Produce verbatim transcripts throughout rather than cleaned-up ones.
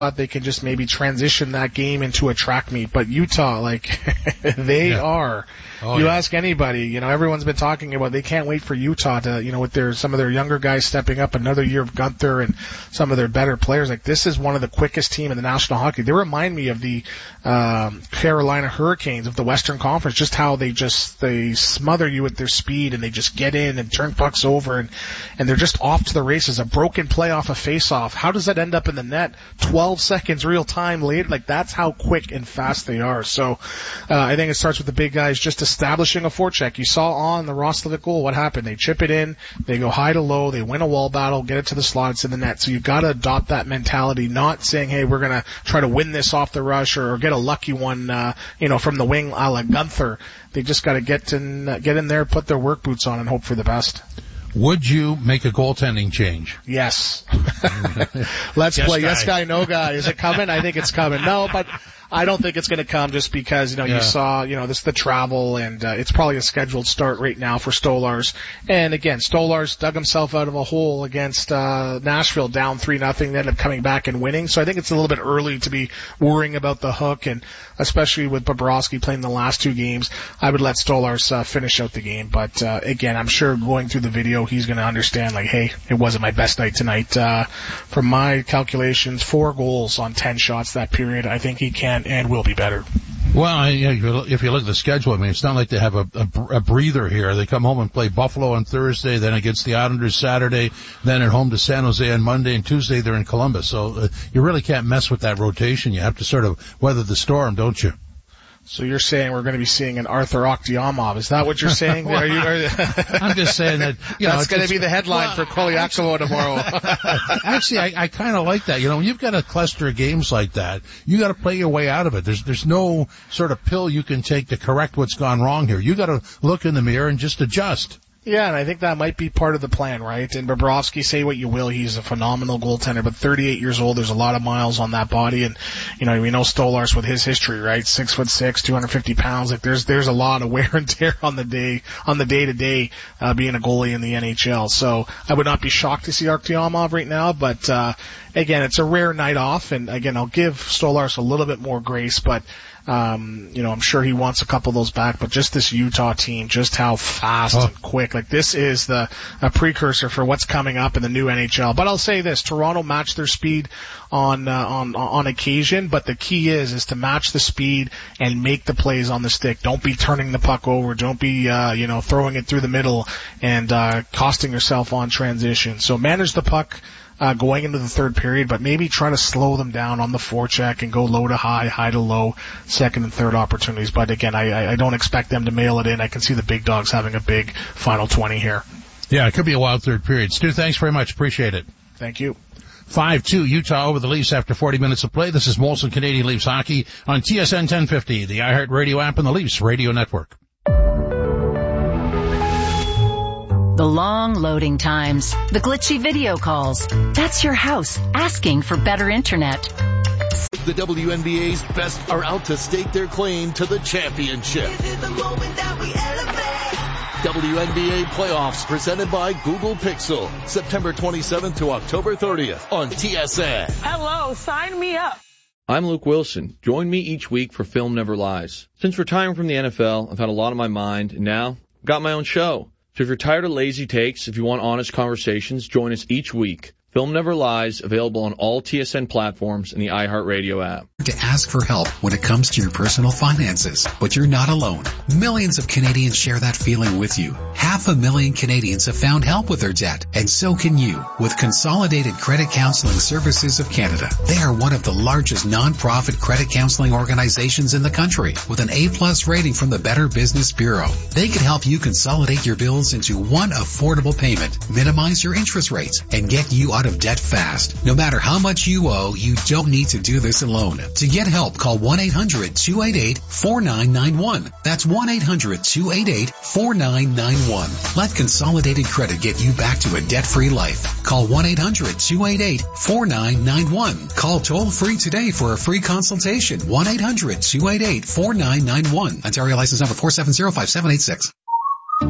they can just maybe transition that game into a track meet. But Utah, like, they yeah. are. Oh, you yeah. ask anybody, you know, everyone's been talking about they can't wait for Utah to, you know, with their some of their younger guys stepping up, another year of Gunther and some of their better players. Like, this is one of the quickest team in the National Hockey. They remind me of the um, Carolina Hurricanes of the Western Conference, just how they just they smother you with their speed and they just get in and turn pucks over and and they're just off to the races. A broken play off a face-off. How does that end up in the net? twelve seconds real time later. Like, that's how quick and fast they are. So uh, I think it starts with the big guys just establishing a forecheck. You saw on the Roslovic goal what happened. They chip it in, they go high to low, they win a wall battle, get it to the slot, it's in the net. So you've got to adopt that mentality, not saying, hey, we're going to try to win this off the rush or, or get a lucky one, uh, you know, from the wing a la Gunther. They just got to get in, uh, get in there, put their work boots on, and hope for the best. Would you make a goaltending change? Yes. Let's yes play. Guy. Yes guy, no guy. Is it coming? I think it's coming. No, but I don't think it's going to come just because, you know, yeah. you saw, you know, this the travel and uh, it's probably a scheduled start right now for Stolarz. And again, Stolarz dug himself out of a hole against uh Nashville down three nothing, ended up coming back and winning. So I think it's a little bit early to be worrying about the hook, and especially with Bobrovsky playing the last two games, I would let Stolarz uh, finish out the game. But uh, again, I'm sure going through the video, he's going to understand, like, hey, it wasn't my best night tonight. Uh, from my calculations, four goals on ten shots that period. I think he can and will be better. Well, yeah, if you look at the schedule, I mean, it's not like they have a, a, a breather here. They come home and play Buffalo on Thursday, then against the Islanders Saturday, then at home to San Jose on Monday, and Tuesday they're in Columbus. So uh, you really can't mess with that rotation. You have to sort of weather the storm, don't you? So you're saying we're going to be seeing an Arthur Akhtiamov. Is that what you're saying? Are you, are, I'm just saying that, you know, that's going to be the headline well, for Koliakovo tomorrow. Actually, I, I kind of like that. You know, when you've got a cluster of games like that, you got to play your way out of it. There's, there's no sort of pill you can take to correct what's gone wrong here. You got to look in the mirror and just adjust. Yeah, and I think that might be part of the plan, right? And Bobrovsky, say what you will, he's a phenomenal goaltender, but thirty-eight years old, there's a lot of miles on that body, and, you know, we know Stolarz with his history, right? Six foot six, two hundred fifty pounds, like there's, there's a lot of wear and tear on the day, on the day to day, uh, being a goalie in the N H L. So I would not be shocked to see Akhtiamov right now, but, uh, again, it's a rare night off, and again, I'll give Stolarz a little bit more grace, but, Um, you know, I'm sure he wants a couple of those back, but just this Utah team, just how fast oh. and quick. Like, this is the a precursor for what's coming up in the new N H L. But I'll say this, Toronto matched their speed on, uh, on, on occasion, but the key is, is to match the speed and make the plays on the stick. Don't be turning the puck over. Don't be, uh, you know, throwing it through the middle and, uh, costing yourself on transition. So manage the puck Uh, going into the third period, but maybe try to slow them down on the forecheck and go low to high, high to low, second and third opportunities. But again, I, I don't expect them to mail it in. I can see the big dogs having a big final twenty here. Yeah, it could be a wild third period. Stu, thanks very much. Appreciate it. Thank you. five two Utah over the Leafs after forty minutes of play. This is Molson Canadian Leafs Hockey on T S N ten fifty, the iHeartRadio app, and the Leafs Radio Network. The long loading times, the glitchy video calls. That's your house asking for better internet. The W N B A's best are out to stake their claim to the championship. This is the moment that we elevate. W N B A playoffs presented by Google Pixel. September twenty-seventh to October thirtieth on T S N. Hello, sign me up. I'm Luke Wilson. Join me each week for Film Never Lies. Since retiring from the N F L, I've had a lot on my mind, and now I've got my own show. So if you're tired of lazy takes, if you want honest conversations, join us each week. Film Never Lies, available on all T S N platforms and the iHeartRadio app. To ask for help when it comes to your personal finances, but you're not alone. Millions of Canadians share that feeling with you. Half a million Canadians have found help with their debt, and so can you with Consolidated Credit Counseling Services of Canada. They are one of the largest non-profit credit counseling organizations in the country with an A-plus rating from the Better Business Bureau. They can help you consolidate your bills into one affordable payment, minimize your interest rates, and get you out of debt fast. No matter how much you owe, you don't need to do this alone. To get help, call one eight hundred two eight eight four nine nine one. That's one eight hundred two eight eight four nine nine one. Let Consolidated Credit get you back to a debt-free life. Call one eight hundred two eight eight four nine nine one. Call toll-free today for a free consultation. one eight hundred two eight eight four nine nine one. Ontario license number four seven zero five seven eight six.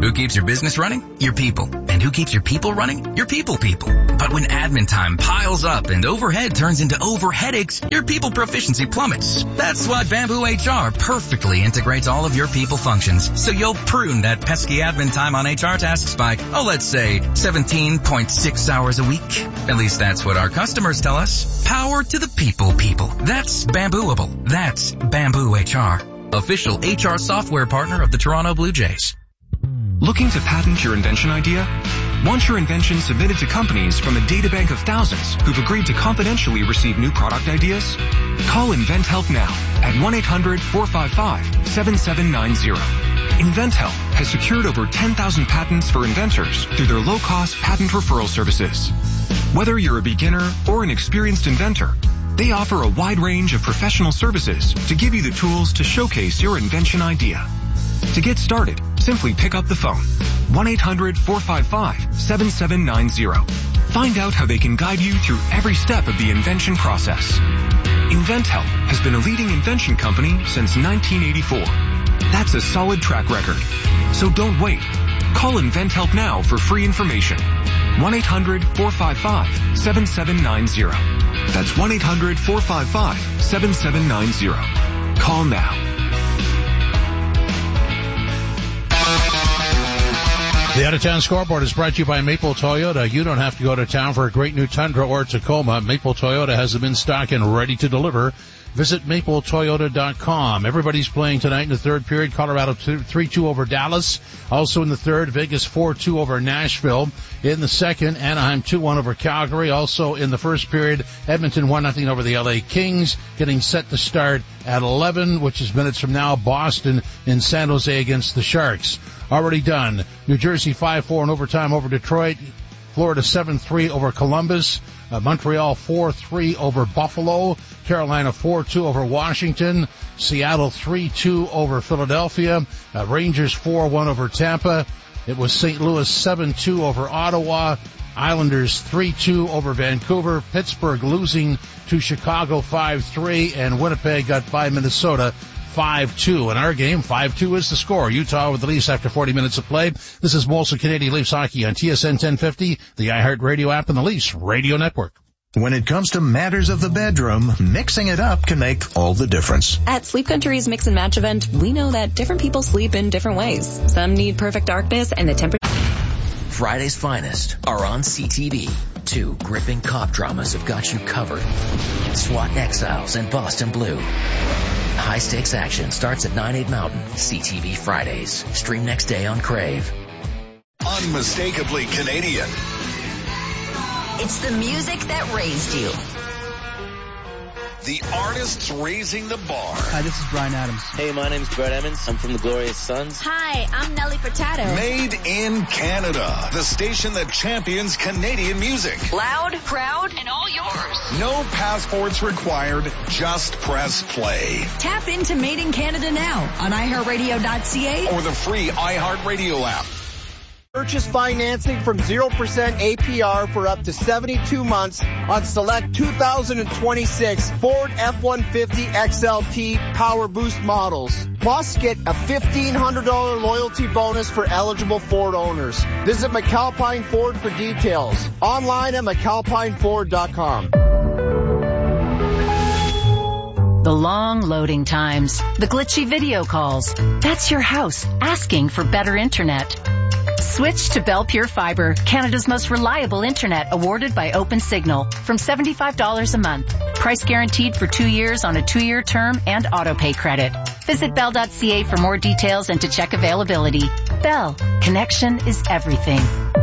Who keeps your business running? Your people. And who keeps your people running? Your people people. But when admin time piles up and overhead turns into over headaches, your people proficiency plummets. That's why Bamboo H R perfectly integrates all of your people functions, so you'll prune that pesky admin time on H R tasks by, oh, let's say seventeen point six hours a week. At least that's what our customers tell us. Power to the people people. That's Bambooable. That's Bamboo H R. Official H R software partner of the Toronto Blue Jays. Looking to patent your invention idea? Want your invention submitted to companies from a databank of thousands who've agreed to confidentially receive new product ideas? Call InventHelp now at one eight hundred four five five seven seven nine zero. InventHelp has secured over ten thousand patents for inventors through their low-cost patent referral services. Whether you're a beginner or an experienced inventor, they offer a wide range of professional services to give you the tools to showcase your invention idea. To get started, simply pick up the phone, one eight hundred four five five seven seven nine zero. Find out how they can guide you through every step of the invention process. InventHelp has been a leading invention company since nineteen eighty-four. That's a solid track record. So don't wait. Call InventHelp now for free information. one eight hundred four five five seven seven nine zero. That's one eight hundred four five five seven seven nine zero. Call now. The Out-of-Town Scoreboard is brought to you by Maple Toyota. You don't have to go to town for a great new Tundra or Tacoma. Maple Toyota has them in stock and ready to deliver. Visit maple toyota dot com. Everybody's playing tonight in the third period. Colorado three two over Dallas. Also in the third, Vegas four two over Nashville. In the second, Anaheim two one over Calgary. Also in the first period, Edmonton one nothing over the L A Kings. Getting set to start at eleven, which is minutes from now, Boston in San Jose against the Sharks. Already done. New Jersey five four in overtime over Detroit. Florida seven three over Columbus. Uh, Montreal four three over Buffalo. Carolina four two over Washington. Seattle three two over Philadelphia. Uh, Rangers four one over Tampa. It was Saint Louis seven two over Ottawa. Islanders three two over Vancouver. Pittsburgh losing to Chicago five three. And Winnipeg got by Minnesota five two. In our game, five two is the score. Utah with the Leafs after forty minutes of play. This is Molson Canadian Leafs Hockey on T S N ten fifty, the iHeartRadio app, and the Leafs Radio Network. When it comes to matters of the bedroom, mixing it up can make all the difference. At Sleep Country's Mix and Match event, we know that different people sleep in different ways. Some need perfect darkness and the temperature. Friday's finest are on C T V. Two gripping cop dramas have got you covered. SWAT Exiles and Boston Blue. High-stakes action starts at nine, eight Mountain. C T V Fridays. Stream next day on Crave. Unmistakably Canadian. It's the music that raised you. The artists raising the bar. Hi, this is Bryan Adams. Hey, my name's Brett Emmons. I'm from the Glorious Sons. Hi, I'm Nelly Furtado. Made in Canada. The station that champions Canadian music. Loud, proud, and all yours. No passports required. Just press play. Tap into Made in Canada now on i heart radio dot c a or the free iHeartRadio app. Purchase financing from zero percent A P R for up to seventy-two months on select two thousand twenty-six Ford F one fifty X L T Power Boost models. Plus, get a fifteen hundred dollars loyalty bonus for eligible Ford owners. Visit McAlpine Ford for details. Online at mcalpine ford dot com. The long loading times, the glitchy video calls. That's your house asking for better internet. Switch to Bell Pure Fiber, Canada's most reliable internet, awarded by OpenSignal, from seventy-five dollars a month. Price guaranteed for two years on a two-year term and auto-pay credit. Visit bell dot c a for more details and to check availability. Bell, connection is everything.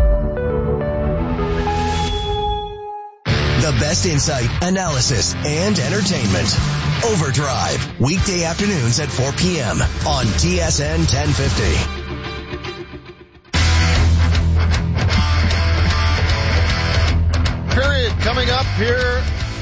The best insight, analysis, and entertainment. Overdrive, weekday afternoons at four p.m. on T S N ten fifty. Period coming up here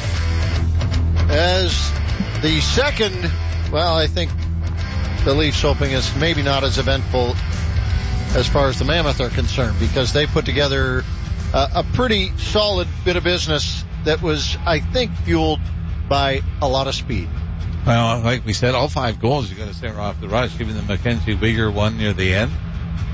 as the second, well, I think the Leafs Open is maybe not as eventful as far as the Mammoth are concerned, because they put together a, a pretty solid bit of business that was, I think, fueled by a lot of speed. Well, like we said, all five goals you got to start off the rush, even the Mackenzie Weegar one near the end.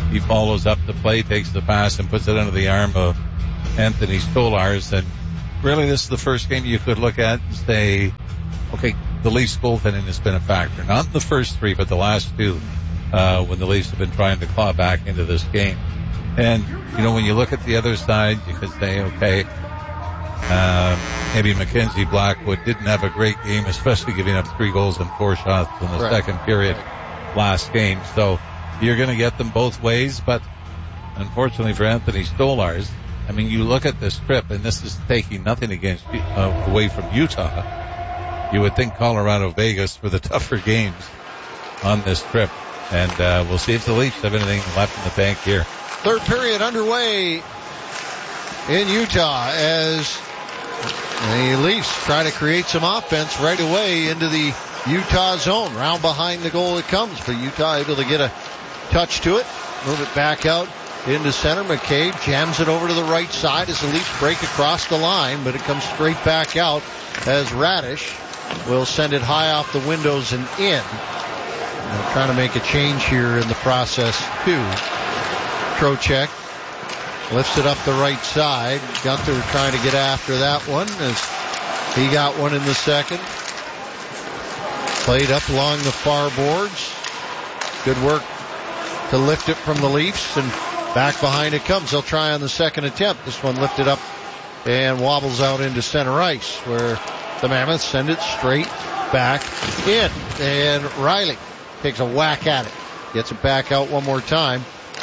He follows up the play, takes the pass, and puts it under the arm of Anthony Stolarz. And really, this is the first game you could look at and say, okay, the Leafs goaltending has been a factor. Not the first three, but the last two, uh, when the Leafs have been trying to claw back into this game. And, you know, when you look at the other side, you could say, okay, um, maybe Mackenzie Blackwood didn't have a great game, especially giving up three goals and four shots in the right. second period last game. So you're going to get them both ways, but unfortunately for Anthony Stolarz, I mean, you look at this trip, and this is taking nothing against uh, away from Utah. You would think Colorado, Vegas were the tougher games on this trip, and uh, we'll see if the Leafs have anything left in the tank here. Third period underway in Utah as the Leafs try to create some offense right away into the Utah zone. Round behind the goal it comes, but Utah able to get a touch to it, move it back out into center. McCabe jams it over to the right side as the Leafs break across the line, but it comes straight back out as Radish will send it high off the windows and in. And trying to make a change here in the process too. Trocheck lifts it up the right side. Gunther trying to get after that one as he got one in the second. Played up along the far boards. Good work to lift it from the Leafs, and back behind it comes. They'll try on the second attempt. This one lifted up and wobbles out into center ice, where the Mammoths send it straight back in. And Riley takes a whack at it. Gets it back out one more time.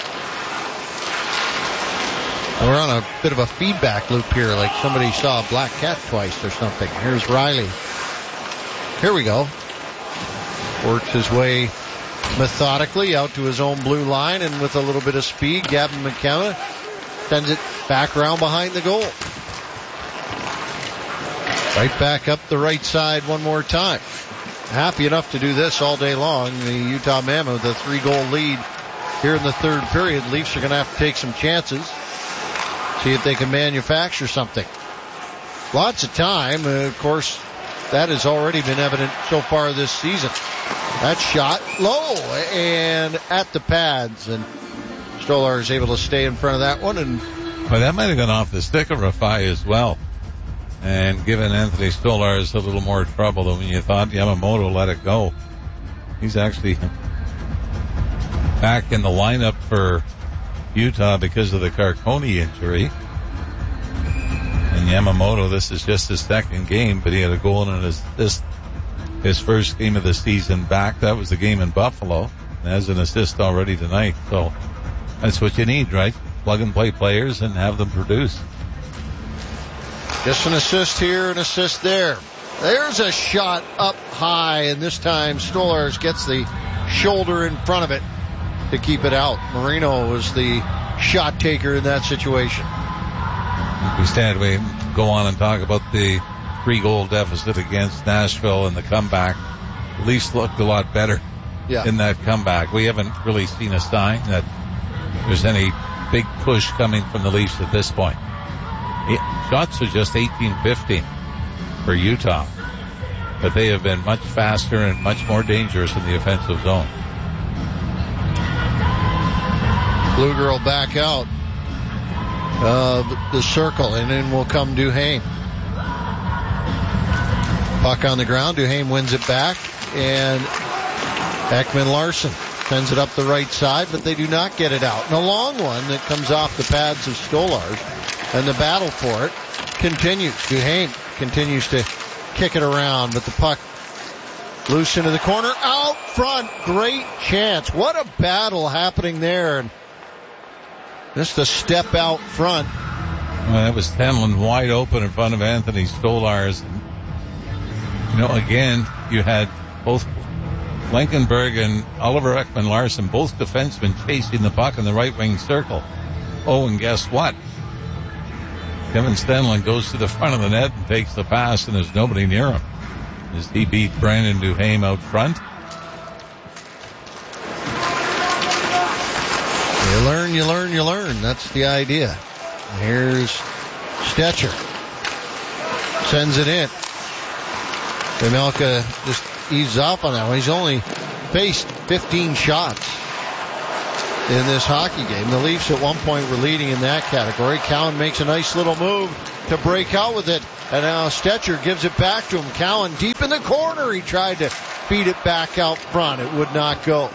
We're on a bit of a feedback loop here, like somebody saw a black cat twice or something. Here's Riley. Here we go. Works his way methodically out to his own blue line, and with a little bit of speed, Gavin McKenna sends it back around behind the goal. Right back up the right side one more time. Happy enough to do this all day long. The Utah Mammoth, the three-goal lead here in the third period. Leafs are going to have to take some chances. See if they can manufacture something. Lots of time. Uh, of course, that has already been evident so far this season. That shot low and at the pads, and Stolarz is able to stay in front of that one. And well, that might have gone off the stick of Rafai as well, and given Anthony Stolarz a little more trouble than when you thought. Yamamoto let it go. He's actually back in the lineup for Utah because of the Carcone injury. And Yamamoto, this is just his second game, but he had a goal in his this his first game of the season back. That was the game in Buffalo. And has an assist already tonight. So that's what you need, right? Plug and play players and have them produce. Just an assist here, an assist there. There's a shot up high, and this time Stolarz gets the shoulder in front of it to keep it out. Marino was the shot taker in that situation. We stand, we go on and talk about the three-goal deficit against Nashville and the comeback. The Leafs looked a lot better yeah. in that comeback. We haven't really seen a sign that there's any big push coming from the Leafs at this point. Shots are just eighteen fifteen for Utah, but they have been much faster and much more dangerous in the offensive zone. Blue Girl back out of uh, the circle, and in will come Duhaime. Puck on the ground. Duhaime wins it back, and Ekman Larsson sends it up the right side, but they do not get it out. And a long one that comes off the pads of Stolarz, and the battle for it continues. Duhaime continues to kick it around, but the puck loose into the corner. Out front, great chance. What a battle happening there. And just a step out front. Well, that was Tenlund wide open in front of Anthony Stolarz. You know, again, you had both Blankenberg and Oliver Ekman-Larsson, both defensemen, chasing the puck in the right wing circle. Oh, and guess what? Kevin Stenlund goes to the front of the net and takes the pass, and there's nobody near him as he beat Brandon Duhaime out front. You learn, you learn, you learn. That's the idea. Here's Stetcher. Sends it in. Vejmelka just eases off on that one. He's only faced fifteen shots in this hockey game. The Leafs at one point were leading in that category. Cowan makes a nice little move to break out with it. And now Stetcher gives it back to him. Cowan deep in the corner. He tried to feed it back out front. It would not go.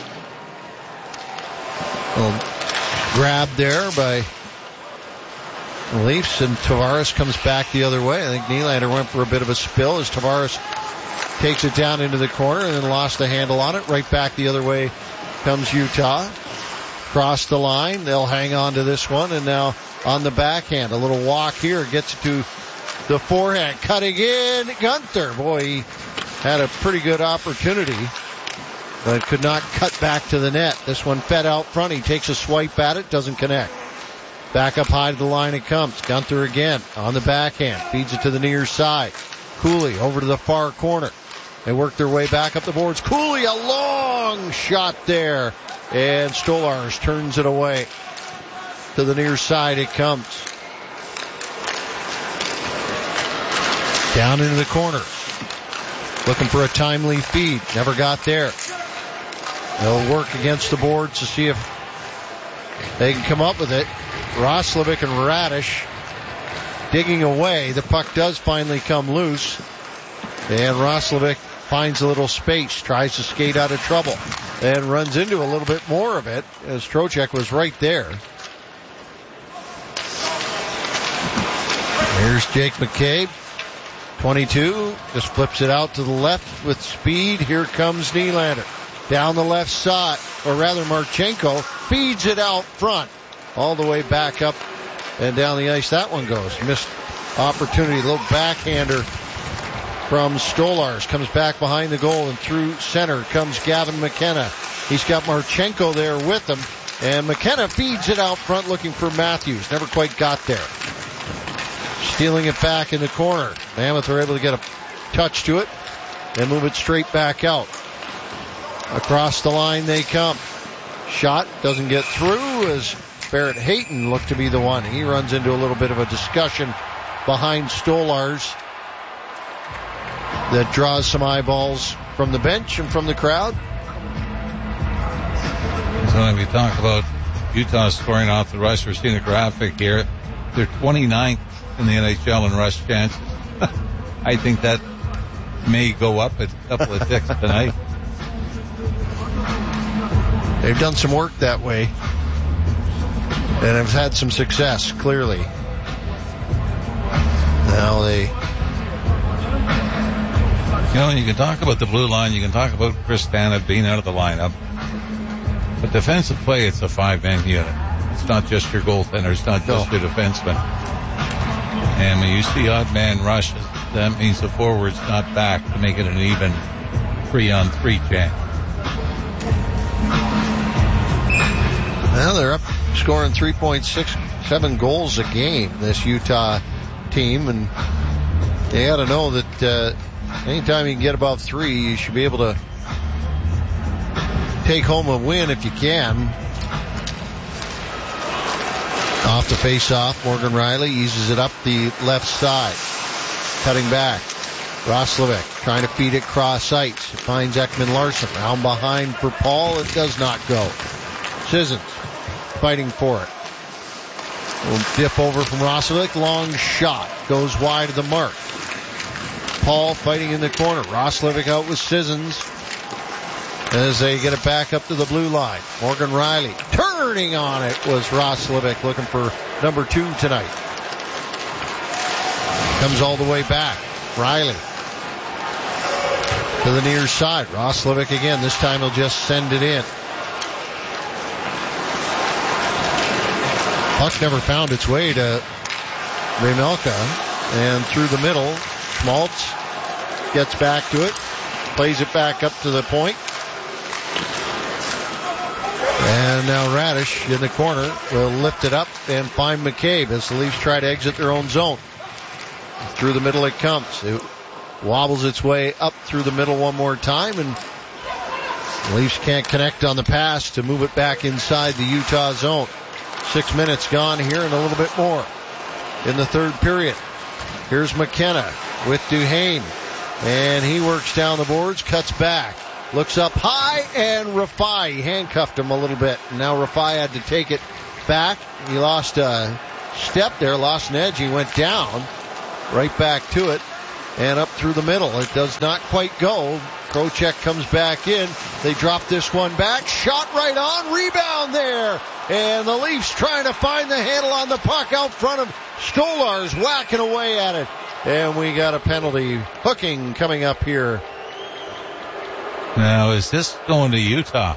Well, grabbed there by the Leafs, and Tavares comes back the other way. I think Nylander went for a bit of a spill as Tavares takes it down into the corner and then lost the handle on it. Right back the other way comes Utah. Cross the line. They'll hang on to this one, and now on the backhand, a little walk here. Gets it to the forehand. Cutting in. Gunther. Boy, he had a pretty good opportunity, but could not cut back to the net. This one fed out front. He takes a swipe at it. Doesn't connect. Back up high to the line it comes. Gunther again on the backhand. Feeds it to the near side. Cooley over to the far corner. They work their way back up the boards. Cooley, a long shot there. And Stolarz turns it away. To the near side it comes. Down into the corner. Looking for a timely feed. Never got there. They'll work against the boards to see if they can come up with it. Roslovic and Radish digging away. The puck does finally come loose. And Roslovic finds a little space, tries to skate out of trouble, and runs into a little bit more of it as Trocheck was right there. Here's Jake McCabe, twenty-two, just flips it out to the left with speed. Here comes Nylander. Down the left side, or rather Marchenko feeds it out front. All the way back up and down the ice. That one goes. Missed opportunity. A little backhander from Stolarz. Comes back behind the goal and through center comes Gavin McKenna. He's got Marchenko there with him. And McKenna feeds it out front looking for Matthews. Never quite got there. Stealing it back in the corner. Mammoth are able to get a touch to it and move it straight back out. Across the line they come. Shot doesn't get through as Barrett Hayton looked to be the one. He runs into a little bit of a discussion behind Stolarz that draws some eyeballs from the bench and from the crowd. So when we talk about Utah scoring off the rush, we're seeing the graphic here. They're twenty-ninth in the N H L in rush chances. I think that may go up a couple of ticks tonight. They've done some work that way and have had some success, clearly. Now they... You know, you can talk about the blue line, you can talk about Chris Tanev being out of the lineup, but defensive play, it's a five-man unit. It's not just your goaltender, it's not just no. your defenseman. And when you see odd man rushes, that means the forward's not back to make it an even three-on-three chance. Well, they're up scoring three point six seven goals a game, this Utah team, and they got to know that uh, anytime you can get above three, you should be able to take home a win if you can. Off the face-off, Morgan Riley eases it up the left side, cutting back. Roslovic trying to feed it cross ice. It finds Ekman Larson round behind for Paul. It does not go. Sissons fighting for it. We'll dip over from Roslovic. Long shot. Goes wide of the mark. Paul fighting in the corner. Roslovic out with Sissons as they get it back up to the blue line. Morgan Riley turning on it was Roslovic looking for number two tonight. Comes all the way back. Riley to the near side. Roslovic again. This time he'll just send it in. Puck never found its way to Remelka, and through the middle, Schmaltz gets back to it, plays it back up to the point, and now Radish in the corner will lift it up and find McCabe as the Leafs try to exit their own zone. Through the middle it comes. It wobbles its way up through the middle one more time, and the Leafs can't connect on the pass to move it back inside the Utah zone. Six minutes gone here and a little bit more in the third period. Here's McKenna with Duhaime, and he works down the boards, cuts back, looks up high, and Rafai handcuffed him a little bit. Now Rafai had to take it back. He lost a step there, lost an edge. He went down, right back to it, and up through the middle. It does not quite go. Krocek comes back in. They drop this one back. Shot right on. Rebound there. And the Leafs trying to find the handle on the puck out front of Stolarz, whacking away at it. And we got a penalty. Hooking coming up here. Now, is this going to Utah?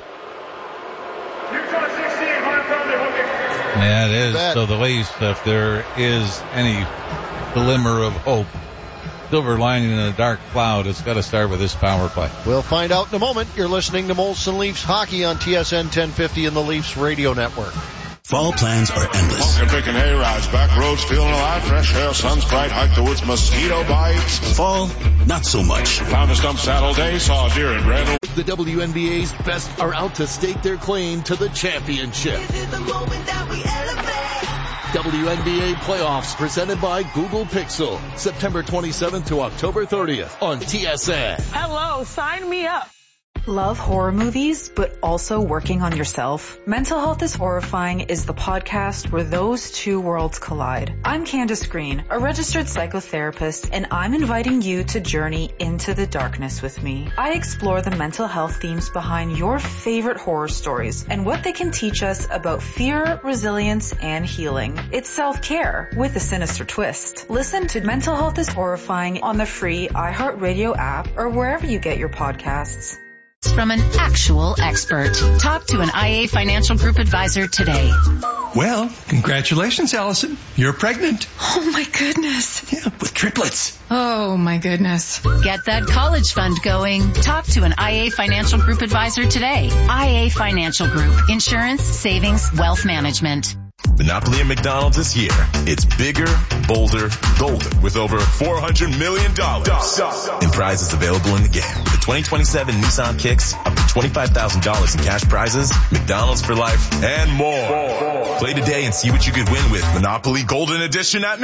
Utah sixteen, hard penalty hooking. Yeah, it is. So the Leafs, if there is any glimmer of hope, silver lining in a dark cloud, it's got to start with this power play. We'll find out in a moment. You're listening to Molson Leafs Hockey on T S N ten fifty and the Leafs Radio Network. Fall plans are endless. Walking, picking hay rides, back roads, feeling alive, fresh air, sun's bright, hike the woods, mosquito bites. Fall, not so much. Found a stump Saturday, saw a deer in Randall. The W N B A's best are out to stake their claim to the championship. This is the moment that we elevate. W N B A playoffs presented by Google Pixel. September twenty-seventh to October thirtieth on T S N. Hello, sign me up. Love horror movies, but also working on yourself? Mental Health is Horrifying is the podcast where those two worlds collide. I'm Candace Green, a registered psychotherapist, and I'm inviting you to journey into the darkness with me. I explore the mental health themes behind your favorite horror stories and what they can teach us about fear, resilience, and healing. It's self-care with a sinister twist. Listen to Mental Health is Horrifying on the free iHeartRadio app or wherever you get your podcasts. From an actual expert. Talk to an I A Financial Group advisor today. Well, congratulations, Allison. You're pregnant. Oh, my goodness. Yeah, with triplets. Oh, my goodness. Get that college fund going. Talk to an I A Financial Group advisor today. I A Financial Group. Insurance, savings, wealth management. Monopoly at McDonald's this year. It's bigger, bolder, golden with over four hundred million dollars in prizes available in the game. The twenty twenty-seven Nissan Kicks, up to twenty-five thousand dollars in cash prizes, McDonald's for life, and more. Play today and see what you could win with Monopoly Golden Edition at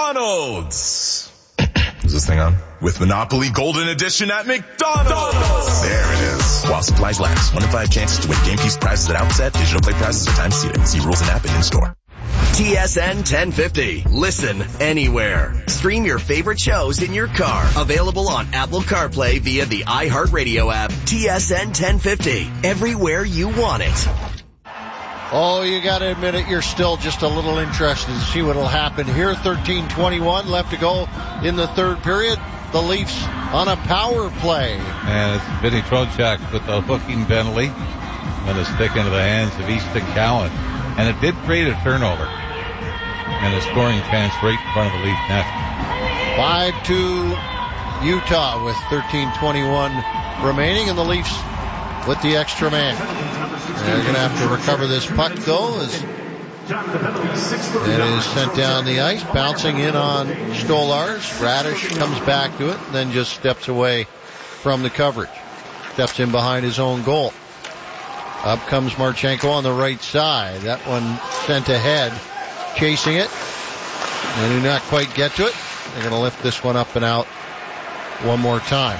McDonald's. Is this thing on? With Monopoly Golden Edition at McDonald's. There it is. While supplies last. One in five chances to win game piece prizes at outset. Digital play prizes are time seated. See rules and app and in-store. T S N ten fifty. Listen anywhere. Stream your favorite shows in your car. Available on Apple CarPlay via the iHeartRadio app. T S N ten fifty. Everywhere you want it. Oh, you got to admit it, you're still just a little interested to see what will happen here. thirteen twenty-one left to go in the third period. The Leafs on a power play. And it's Vinny Trocheck with the hooking penalty. And a stick into the hands of Easton Cowan. And it did create a turnover. And a scoring chance right in front of the Leaf net. five two Utah with thirteen twenty-one remaining, and the Leafs with the extra man. They're going to have to recover this puck, though, as it is sent down the ice, bouncing in on Stolarz. Radish comes back to it, and then just steps away from the coverage. Steps in behind his own goal. Up comes Marchenko on the right side. That one sent ahead, chasing it. They do not quite get to it. They're going to lift this one up and out one more time.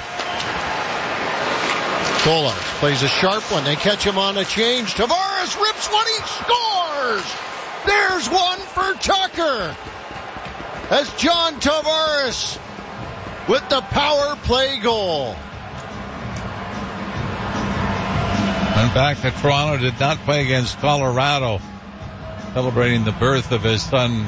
Stolarz plays a sharp one. They catch him on a change. Tavares rips one. He scores! There's one for Tucker. As John Tavares with the power play goal. And back to Toronto, did not play against Colorado. Celebrating the birth of his son,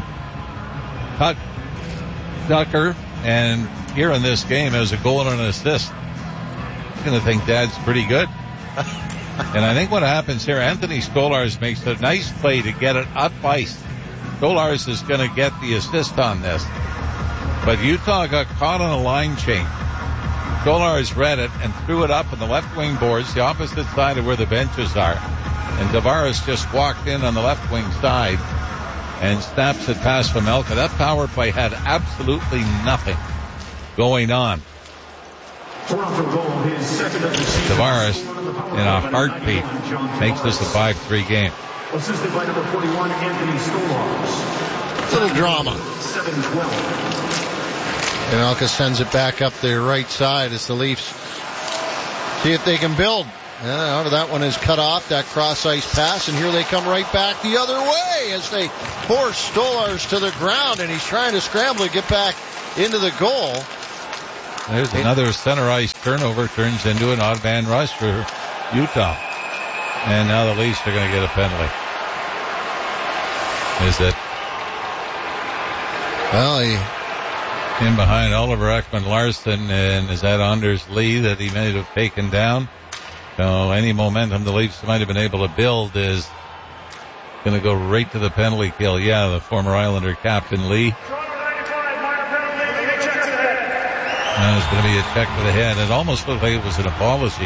Tucker. And here in this game, as a goal and an assist. I'm going to think Dad's pretty good. And I think what happens here, Anthony Stolarz makes a nice play to get it up ice. Stolarz is going to get the assist on this. But Utah got caught on a line change. Stolarz read it and threw it up on the left wing boards, the opposite side of where the benches are. And Tavares just walked in on the left wing side and snaps it past Pamelka. That power play had absolutely nothing going on. Tavares, in a heartbeat, makes this a five three game. Assisted by number forty-one, Anthony Stolarz. Little drama. seven twelve. Pamelka sends it back up the right side as the Leafs See if they can build. Yeah, that one is cut off, that cross ice pass, and here they come right back the other way as they force Stolarz to the ground, and he's trying to scramble to get back into the goal. There's another center ice turnover, turns into an odd man rush for Utah. And now the Leafs are going to get a penalty. Is it? Well, he in behind Oliver Ekman-Larsson, and is that Anders Lee that he may have taken down? So any momentum the Leafs might have been able to build is going to go right to the penalty kill. Yeah, the former Islander captain Lee. Now there's going to be a check to the head. It almost looked like it was an apology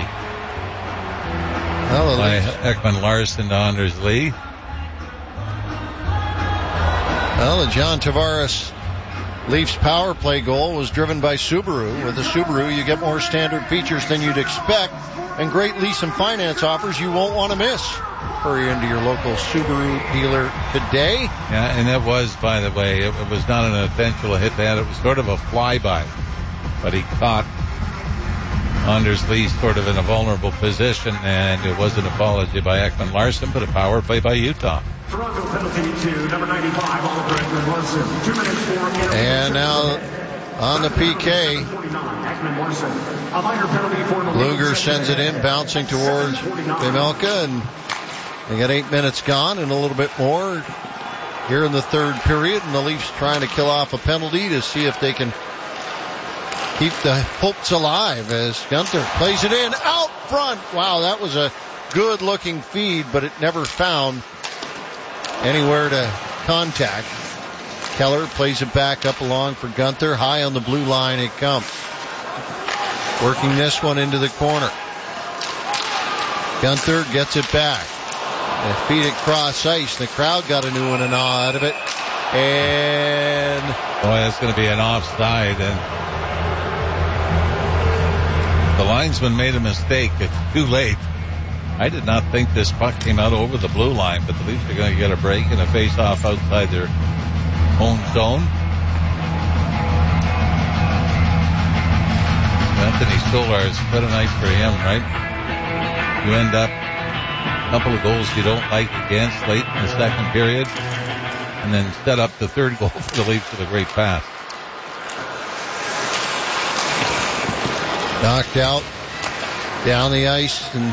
well, by Ekman-Larsson to Anders Lee. Well, the John Tavares Leafs power play goal was driven by Subaru. With the Subaru, you get more standard features than you'd expect, and great lease and finance offers you won't want to miss. Hurry into your local Subaru dealer today. Yeah, and that was, by the way, it, it was not an intentional hit that. It was sort of a flyby, but he caught Anders Lee sort of in a vulnerable position, and it was an apology by Ekman-Larsson, but a power play by Utah. Toronto penalty to number ninety-five, Oliver Ekman-Larsson. Two minutes, four minutes. And now on the P K, Luger sends it in, bouncing towards Vejmelka, and they got eight minutes gone and a little bit more here in the third period, and the Leafs trying to kill off a penalty to see if they can keep the hopes alive as Gunther plays it in out front. Wow, that was a good looking feed, but it never found anywhere to contact. Keller plays it back up along for Gunther. High on the blue line it comes. Working this one into the corner. Gunther gets it back. They feed it cross ice. The crowd got a new one and all out of it. And boy, that's going to be an offside. And the linesman made a mistake. It's too late. I did not think this puck came out over the blue line, but the Leafs are going to get a break and a face-off outside their own zone. Anthony Stolarz, what a night for him, right? You end up a couple of goals you don't like against late in the second period, and then set up the third goal for the Leafs with a great pass. Knocked out down the ice, and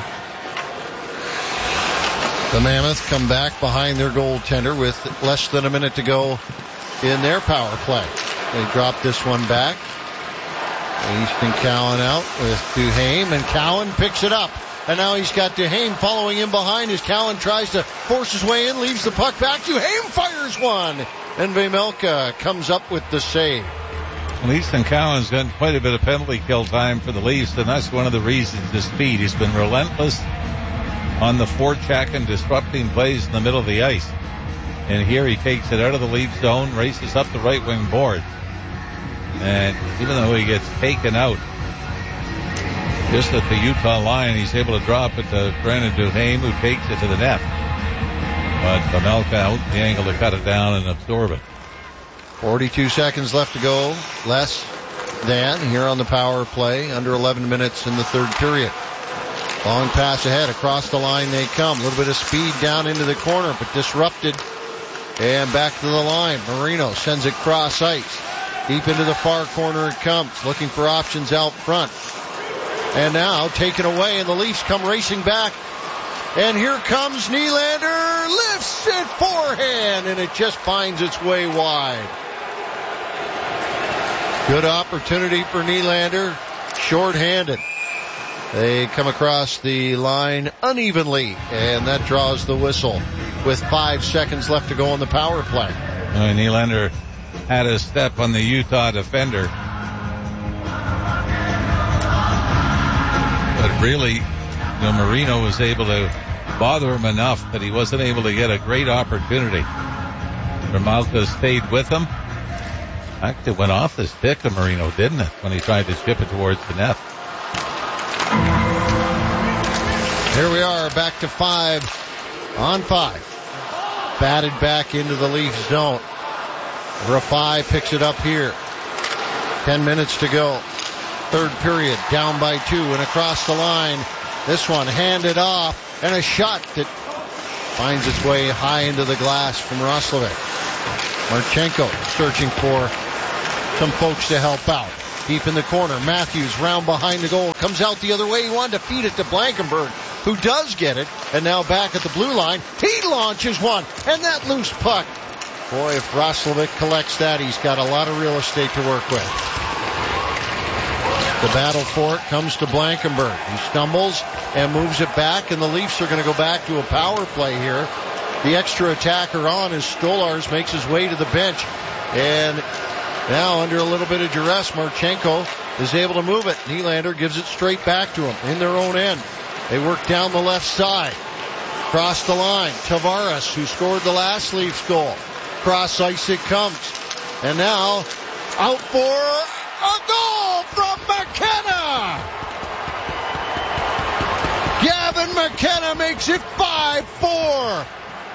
the Mammoth come back behind their goaltender with less than a minute to go in their power play. They drop this one back. Easton Cowan out with Duhaime, and Cowan picks it up. And now he's got Duhaime following him behind as Cowan tries to force his way in, leaves the puck back. Duhaime fires one, and Vejmelka comes up with the save. Well, Easton Cowan's got quite a bit of penalty kill time for the Leafs, and that's one of the reasons, the speed. He's been relentless on the forecheck and disrupting plays in the middle of the ice. And here he takes it out of the Leaf zone, races up the right wing board. And even though he gets taken out just at the Utah line, he's able to drop it to Brandon Duhaime, who takes it to the net. But Vejmelka out the angle to cut it down and absorb it. forty-two seconds left to go. Less than here on the power play. Under eleven minutes in the third period. Long pass ahead. Across the line they come. A little bit of speed down into the corner, but disrupted. And back to the line. Marino sends it cross ice. Deep into the far corner it comes. Looking for options out front. And now taken away, and the Leafs come racing back. And here comes Nylander. Lifts it forehand, and it just finds its way wide. Good opportunity for Nylander. Short-handed. They come across the line unevenly, and that draws the whistle with five seconds left to go on the power play. Uh, Nylander had a step on the Utah defender. But really, you know, Marino was able to bother him enough that he wasn't able to get a great opportunity. Vejmelka stayed with him. In fact, it went off the stick of Marino, didn't it, when he tried to chip it towards the net. Here we are, back to five on five. Batted back into the Leaf zone. Rafai picks it up here. Ten minutes to go. third period, down by two and across the line. This one handed off and a shot that finds its way high into the glass from Roslovic. Marchenko searching for some folks to help out. Deep in the corner, Matthews round behind the goal, comes out the other way. He wanted to feed it to Blankenberg, who does get it, and now back at the blue line. He launches one, and that loose puck. Boy, if Roslovic collects that, he's got a lot of real estate to work with. The battle for it comes to Blankenberg. He stumbles and moves it back, and the Leafs are going to go back to a power play here. The extra attacker on as Stolarz makes his way to the bench. And now under a little bit of duress, Marchenko is able to move it. Nylander gives it straight back to him in their own end. They work down the left side. Cross the line. Tavares, who scored the last Leafs goal. Cross ice it comes. And now out for a goal from McKenna. Gavin McKenna makes it five four.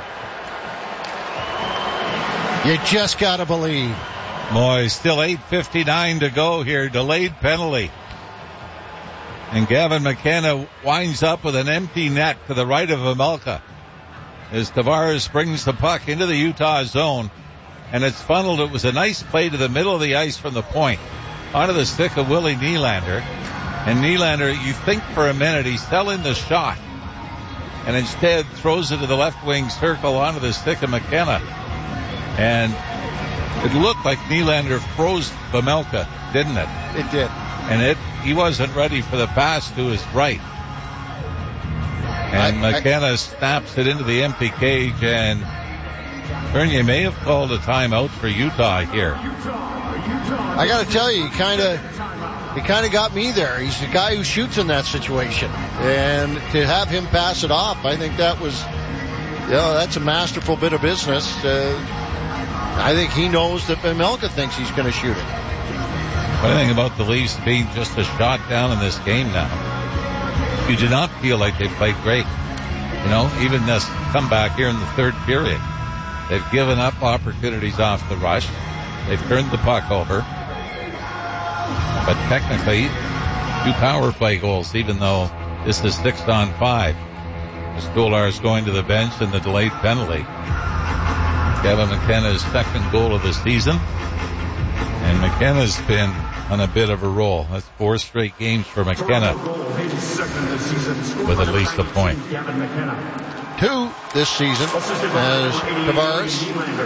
You just gotta believe. Boy, still eight fifty-nine to go here. Delayed penalty. And Gavin McKenna winds up with an empty net to the right of Vejmelka as Tavares brings the puck into the Utah zone. And it's funneled. It was a nice play to the middle of the ice from the point onto the stick of Willie Nylander. And Nylander, you think for a minute he's selling the shot, and instead throws it to the left wing circle onto the stick of McKenna. And it looked like Nylander froze Vejmelka, didn't it? It did. And it he wasn't ready for the pass to his right. And I, McKenna I, snaps it into the empty cage, and Bernier may have called a timeout for Utah here. I got to tell you, he kind of he kind of got me there. He's the guy who shoots in that situation, and to have him pass it off, I think that was, you know, that's a masterful bit of business. Uh, I think he knows that Vejmelka thinks he's going to shoot it. What do you think about the Leafs being just a shot down in this game now? You do not feel like they played great. You know, even this comeback here in the third period. They've given up opportunities off the rush. They've turned the puck over. But technically, two power play goals, even though this is six on five. Stolarz going to the bench and the delayed penalty. Kevin McKenna's second goal of the season. And McKenna's been on a bit of a roll. That's four straight games for McKenna with at least a point. Two this season as Tavares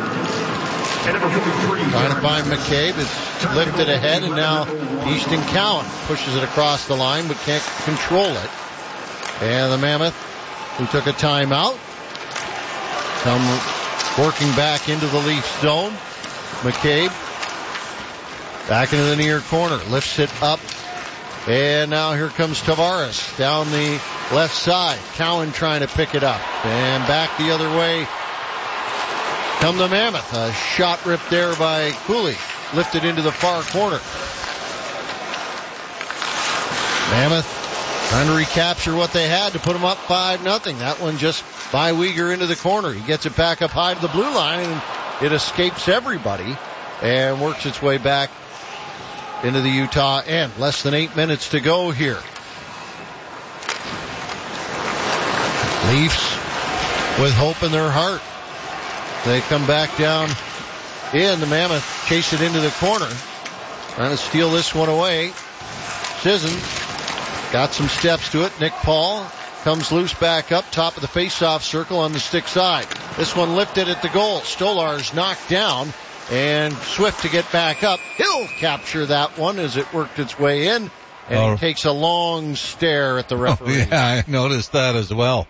trying to find McCabe. It's lifted ahead, and now Easton Cowan pushes it across the line but can't control it. And the Mammoth, who took a timeout, come working back into the Leafs zone. McCabe back into the near corner, lifts it up, and now here comes Tavares down the left side. Cowan trying to pick it up, and back the other way come the Mammoth. A shot ripped there by Cooley, lifted into the far corner. Mammoth trying to recapture what they had to put them up five nothing. That one just by Weegar into the corner. He gets it back up high to the blue line, and it escapes everybody and works its way back into the Utah end. Less than eight minutes to go here. Leafs with hope in their heart. They come back down in. The Mammoth chase it into the corner, trying to steal this one away. Sisson got some steps to it. Nick Paul comes loose back up top of the face-off circle on the stick side. This one lifted at the goal. Stolarz knocked down, and Swift to get back up. He'll capture that one as it worked its way in, and oh. he takes a long stare at the referee. Oh, yeah, I noticed that as well.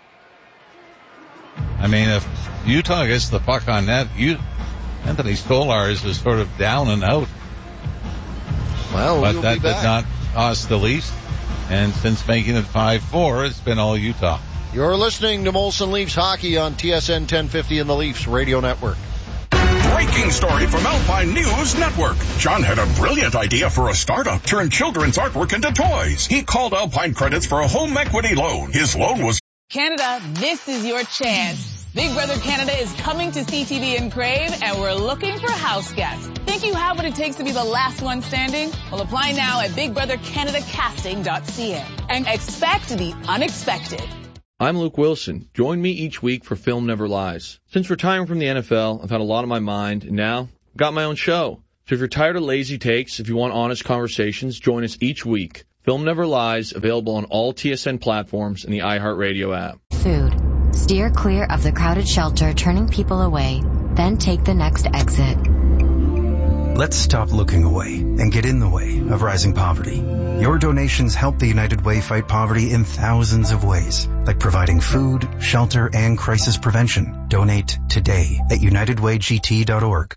I mean, if Utah gets the puck on net, you, Anthony Stolarz is sort of down and out. Well, but we'll that be did back. not cost the Leafs, and since making it five four, it's been all Utah. You're listening to Molson Leafs Hockey on T S N ten fifty and the Leafs Radio Network. Breaking story from Alpine News Network. John had a brilliant idea for a startup, turn children's artwork into toys. He called Alpine Credits for a home equity loan. His loan was... Canada, this is your chance. Big Brother Canada is coming to C T V and Crave, and we're looking for house guests. Think you have what it takes to be the last one standing? Well, apply now at big brother canada casting dot c a and expect the unexpected. I'm Luke Wilson. Join me each week for Film Never Lies. Since retiring from the N F L, I've had a lot on my mind, and now I've got my own show. So if you're tired of lazy takes, if you want honest conversations, join us each week. Film Never Lies, available on all T S N platforms and the iHeartRadio app. Food. Steer clear of the crowded shelter, turning people away. Then take the next exit. Let's stop looking away and get in the way of rising poverty. Your donations help the United Way fight poverty in thousands of ways, like providing food, shelter, and crisis prevention. Donate today at united way g t dot org.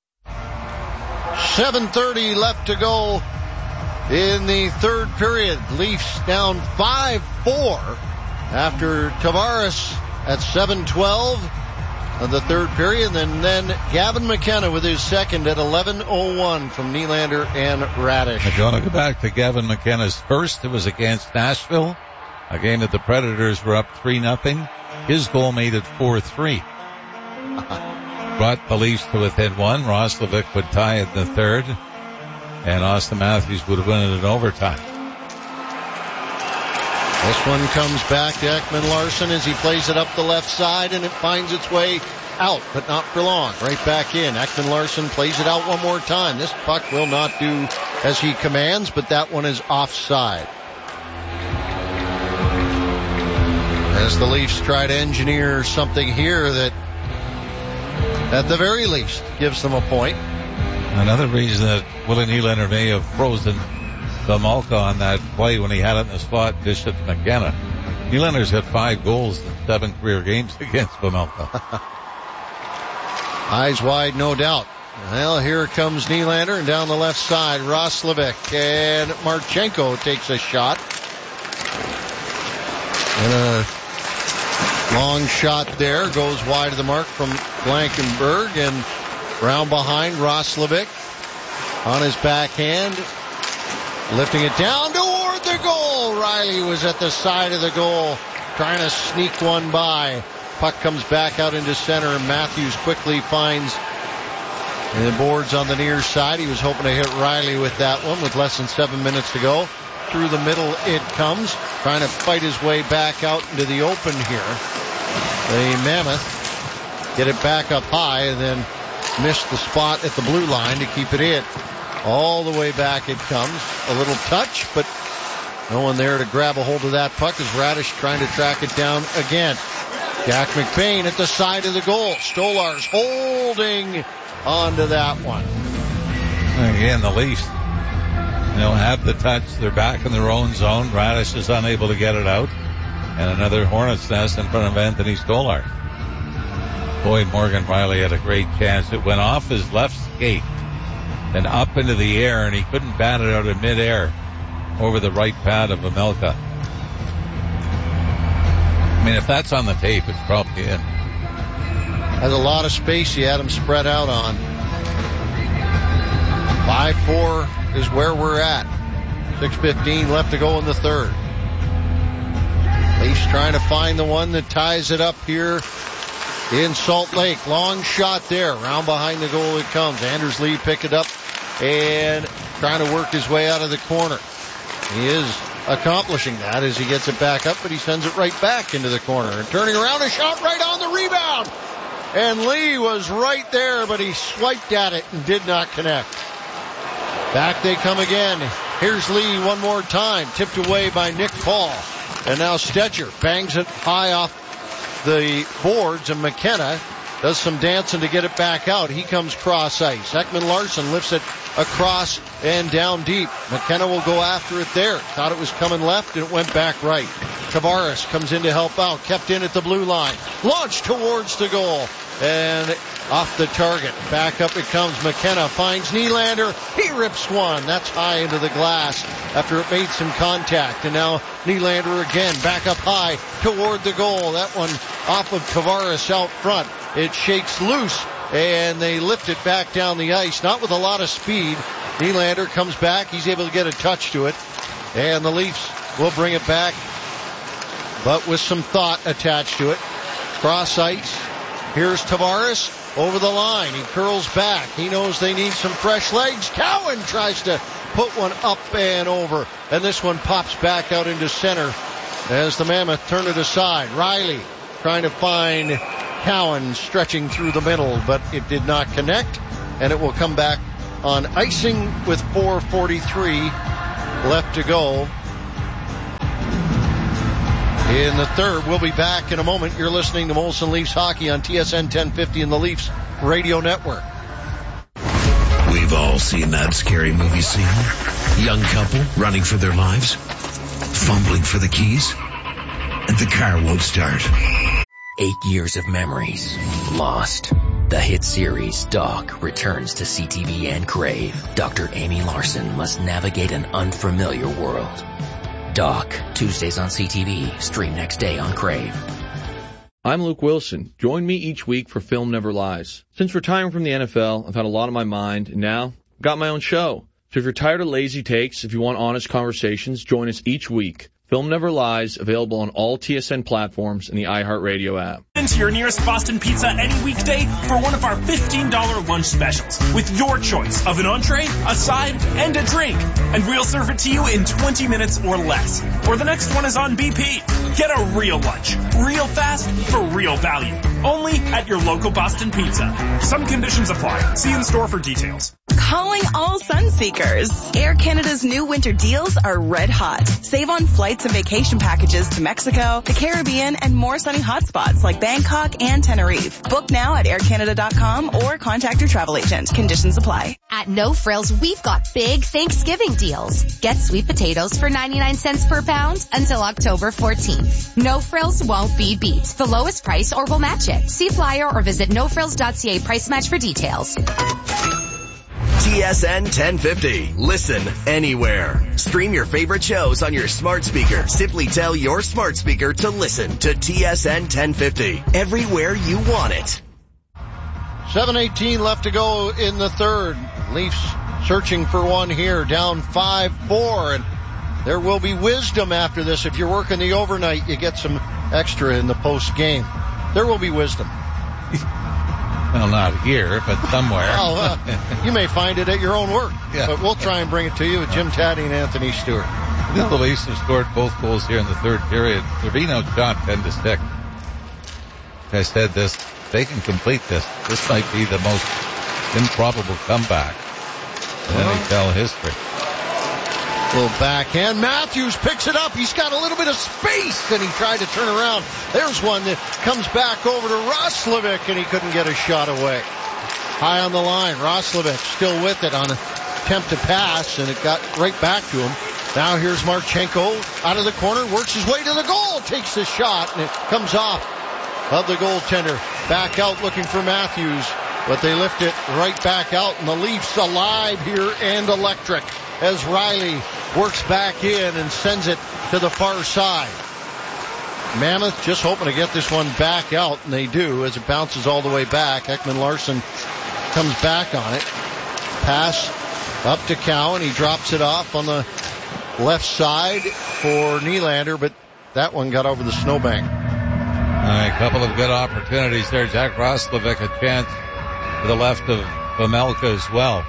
seven thirty left to go in the third period. Leafs down five four after Tavares at seven twelve of the third period. And then Gavin McKenna with his second at eleven oh one from Nylander and Radish. If you want to go back to Gavin McKenna's first, it was against Nashville, a game that the Predators were up three nothing. His goal made it four three. Brought the Leafs to within one. Roslovic would tie it in the third, and Austin Matthews would win it in overtime. This one comes back to Ekman Larsson as he plays it up the left side, and it finds its way out, but not for long. Right back in. Ekman Larsson plays it out one more time. This puck will not do as he commands, but that one is offside. As the Leafs try to engineer something here that, at the very least, gives them a point. Another reason that Willie Nylander may have frozen Vejmelka on that play when he had it in the slot, dished it to McKenna. Nylander's got five goals in seven career games against Vejmelka. Eyes wide, no doubt. Well, here comes Nylander, and down the left side, Roslovic, and Marchenko takes a shot. And a long shot there, goes wide of the mark from Blankenberg, and round behind Roslovic on his backhand, lifting it down toward the goal. Riley was at the side of the goal, trying to sneak one by. Puck comes back out into center, and Matthews quickly finds the boards on the near side. He was hoping to hit Riley with that one with less than seven minutes to go. Through the middle it comes, trying to fight his way back out into the open here. The Mammoth get it back up high and then miss the spot at the blue line to keep it in. All the way back it comes. A little touch, but no one there to grab a hold of that puck as Radish trying to track it down again. Jack McBain at the side of the goal. Stolarz holding onto that one. Again, the Leafs, you know, have the touch. They're back in their own zone. Radish is unable to get it out. And another Hornets nest in front of Anthony Stolarz. Boy, Morgan Riley had a great chance. It went off his left skate and up into the air, and he couldn't bat it out in midair over the right pad of Vejmelka. I mean, if that's on the tape, it's probably in. Has a lot of space he had him spread out on. five four is where we're at. six fifteen left to go in the third. Leafs trying to find the one that ties it up here in Salt Lake. Long shot there. Round behind the goal it comes. Anders Lee pick it up and trying to work his way out of the corner. He is accomplishing that as he gets it back up, but he sends it right back into the corner. And turning around, a shot right on the rebound. And Lee was right there, but he swiped at it and did not connect. Back they come again. Here's Lee one more time. Tipped away by Nick Paul. And now Stetcher bangs it high off the boards, and McKenna does some dancing to get it back out. He comes cross ice. Ekman Larsson lifts it across and down deep. McKenna will go after it there. Thought it was coming left, and it went back right. Tavares comes in to help out. Kept in at the blue line. Launched towards the goal. And off the target. Back up it comes. McKenna finds Nylander. He rips one. That's high into the glass after it made some contact. And now Nylander again back up high toward the goal. That one off of Tavares out front. It shakes loose and they lift it back down the ice. Not with a lot of speed. Nylander comes back. He's able to get a touch to it. And the Leafs will bring it back, but with some thought attached to it. Cross ice. Here's Tavares over the line. He curls back. He knows they need some fresh legs. Cowan tries to put one up and over. And this one pops back out into center as the Mammoth turn it aside. Riley trying to find Cowan stretching through the middle, but it did not connect. And it will come back on icing with four forty-three left to go in the third. We'll be back in a moment. You're listening to Molson Leafs Hockey on T S N ten fifty and the Leafs Radio Network. We've all seen that scary movie scene. Young couple running for their lives, fumbling for the keys, and the car won't start. Eight years of memories lost. The hit series Doc returns to C T V and Crave. Doctor Amy Larson must navigate an unfamiliar world. Doc, Tuesdays on C T V, stream next day on Crave. I'm Luke Wilson. Join me each week for Film Never Lies. Since retiring from the N F L, I've had a lot on my mind, and now I've got my own show. So if you're tired of lazy takes, if you want honest conversations, join us each week. Film Never Lies, available on all T S N platforms and the iHeartRadio app. Into your nearest Boston Pizza any weekday for one of our fifteen dollars lunch specials with your choice of an entree, a side, and a drink. And we'll serve it to you in twenty minutes or less. Or the next one is on B P. Get a real lunch, real fast, for real value. Only at your local Boston Pizza. Some conditions apply. See in store for details. Calling all sun seekers. Air Canada's new winter deals are red hot. Save on flights and vacation packages to Mexico, the Caribbean, and more sunny hotspots like Bangkok and Tenerife. Book now at air canada dot com or contact your travel agent. Conditions apply. At No Frills, we've got big Thanksgiving deals. Get sweet potatoes for ninety-nine cents per pound until October fourteenth. No Frills won't be beat. The lowest price or we'll match it. See flyer or visit no frills dot c a price match for details. T S N ten fifty. Listen anywhere. Stream your favorite shows on your smart speaker. Simply tell your smart speaker to listen to T S N ten fifty. Everywhere you want it. seven eighteen left to go in the third. Leafs searching for one here, down five four, and there will be wisdom after this. If you're working the overnight, you get some extra in the post game. There will be wisdom. Well, not here, but somewhere. Well, uh, you may find it at your own work. Yeah. But we'll try and bring it to you with Jim Taddy and Anthony Stewart. The Leafs have scored both goals here in the third period. They're being outshot ten to six. I said this, they can complete this. This might be the most improbable comeback in N H L history. Little backhand. Matthews picks it up. He's got a little bit of space, and he tried to turn around. There's one that comes back over to Roslovic, and he couldn't get a shot away. High on the line. Roslovic still with it on an attempt to pass, and it got right back to him. Now here's Marchenko out of the corner, works his way to the goal, takes the shot, and it comes off of the goaltender. Back out looking for Matthews, but they lift it right back out, and the Leafs alive here and electric as Riley works back in and sends it to the far side. Mammoth just hoping to get this one back out, and they do as it bounces all the way back. Ekman Larsson comes back on it. Pass up to Cowan. He drops it off on the left side for Nylander, but that one got over the snowbank. A couple of good opportunities there. Jack Roslovic a chance to the left of Pamelka as well.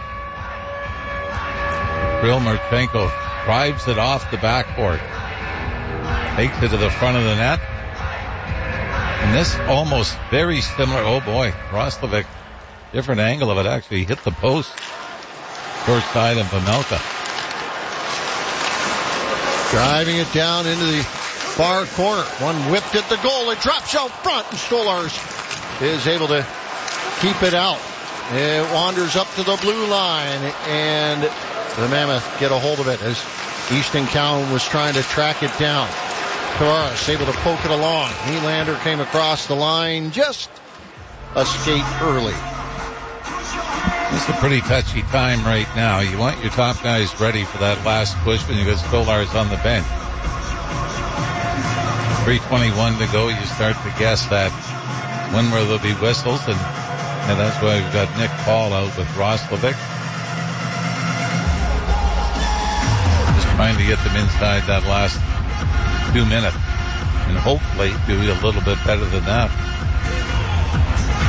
Kirill Marchenko drives it off the backboard. Takes it to the front of the net. And this almost very similar. Oh boy, Roslovic, different angle of it, actually hit the post. Short side of Pamelka. Driving it down into the far corner. One whipped at the goal. It drops out front, and Stolarz is able to keep it out. It wanders up to the blue line, and the Mammoth get a hold of it as Easton Cowan was trying to track it down. Tavares able to poke it along. Nylander came across the line, just a skate early. It's a pretty touchy time right now. You want your top guys ready for that last push when you got Stolarz on the bench. three twenty-one to go. You start to guess that when will there be whistles, and, and that's why we've got Nick Paul out with Roslovic. Just trying to get them inside that last two minutes, and hopefully do a little bit better than that.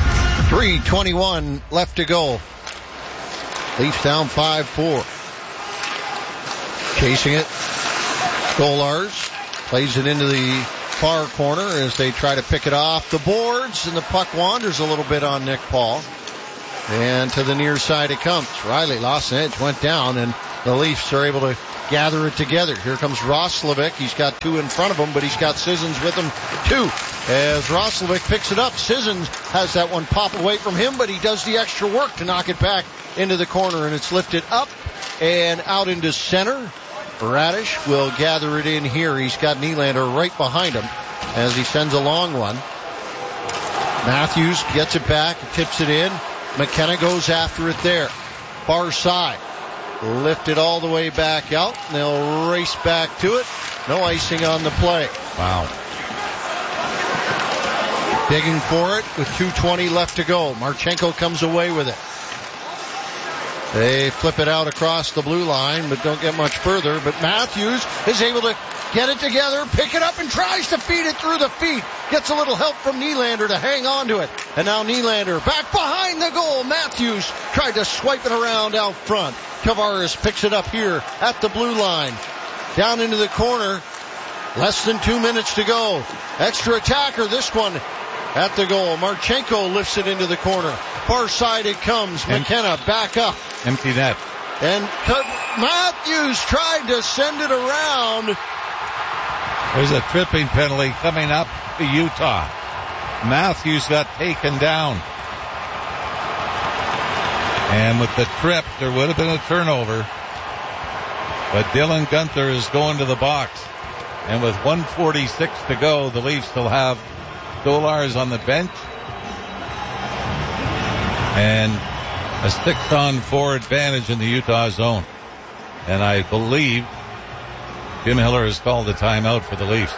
three twenty-one left to go. Leafs down five four. Chasing it. Golars plays it into the far corner as they try to pick it off the boards, and the puck wanders a little bit on Nick Paul. And to the near side it comes. Riley lost an edge, went down, and the Leafs are able to gather it together. Here comes Roslovic. He's got two in front of him, but he's got Sissons with him too. As Roslovic picks it up, Sissons has that one pop away from him, but he does the extra work to knock it back into the corner, and it's lifted up and out into center. Radish will gather it in here. He's got Nylander right behind him as he sends a long one. Matthews gets it back, tips it in. McKenna goes after it there. Far side. Lifted all the way back out. And they'll race back to it. No icing on the play. Wow. Digging for it with two twenty left to go. Marchenko comes away with it. They flip it out across the blue line, but don't get much further. But Matthews is able to get it together, pick it up, and tries to feed it through the feet. Gets a little help from Nylander to hang on to it. And now Nylander back behind the goal. Matthews tried to swipe it around out front. Tavares picks it up here at the blue line. Down into the corner. Less than two minutes to go. Extra attacker, this one at the goal. Marchenko lifts it into the corner. Far side it comes. McKenna back up. Empty net. And Matthews tried to send it around. There's a tripping penalty coming up to Utah. Matthews got taken down. And with the trip, there would have been a turnover. But Dylan Guenther is going to the box. And with one forty-six to go, the Leafs still have Golars on the bench. And a six-on-four advantage in the Utah zone. And I believe Jim Hiller has called a timeout for the Leafs.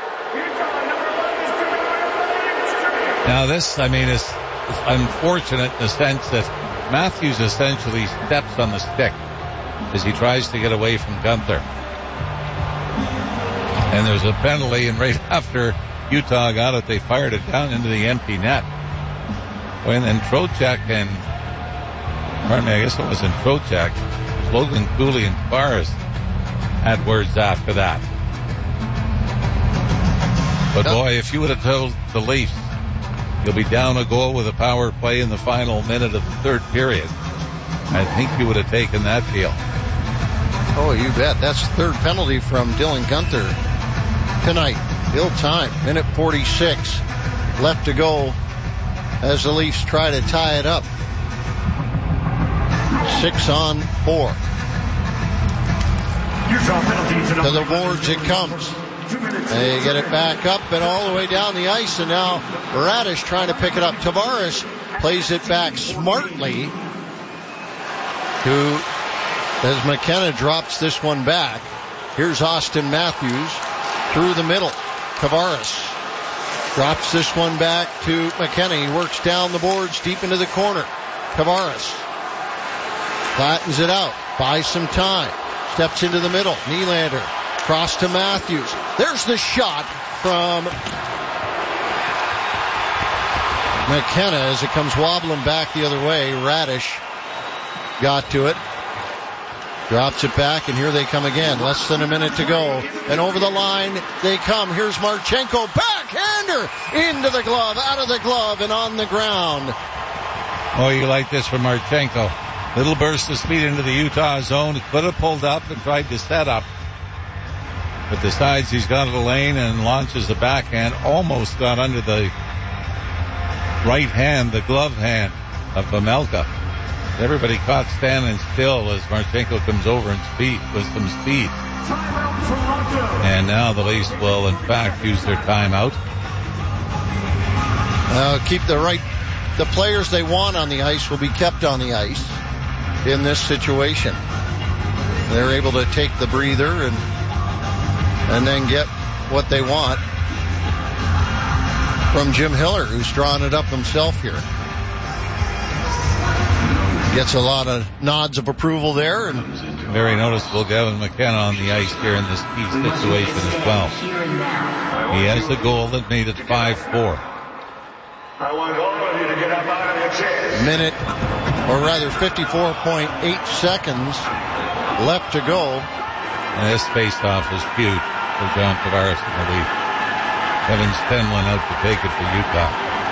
Now this, I mean, is, is unfortunate in the sense that Matthews essentially steps on the stick as he tries to get away from Guenther. And there's a penalty, and right after Utah got it, they fired it down into the empty net. And then Trocheck and, pardon me, I guess it wasn't Trocheck, Logan Cooley and Tavares had words after that. But boy, if you would have told the Leafs you'll be down a goal with a power play in the final minute of the third period, I think you would have taken that deal. Oh, you bet. That's the third penalty from Dylan Guenther tonight. Ill time. Minute forty-six left to go as the Leafs try to tie it up. Six on four. To the boards it comes. They get it back up and all the way down the ice, and now Radish trying to pick it up. Tavares plays it back smartly to, as McKenna drops this one back. Here's Austin Matthews through the middle. Tavares drops this one back to McKenna. He works down the boards deep into the corner. Tavares flattens it out, buys some time, steps into the middle. Nylander cross to Matthews. There's the shot from McKenna as it comes wobbling back the other way. Radish got to it. Drops it back, and here they come again. Less than a minute to go. And over the line they come. Here's Marchenko. Backhander into the glove, out of the glove, and on the ground. Oh, you like this from Marchenko. Little burst of speed into the Utah zone. He could have pulled up and tried to set up, but decides he's got the lane and launches the backhand. Almost got under the right hand, the glove hand of Vejmelka. Everybody caught standing still as Marchenko comes over and speed with some speed. And now the Leafs will, in fact, use their timeout. Uh, keep the right, the players they want on the ice will be kept on the ice in this situation. They're able to take the breather and and then get what they want from Jim Hiller, who's drawn it up himself here. Gets a lot of nods of approval there. And very noticeable Gavin McKenna on the ice here in this key situation as well. He has the goal that made it five four. I want all of Minute, or rather fifty-four point eight seconds left to go. And this face-off is huge for John Tavares in the lead. Evans Stenlin out to take it for Utah.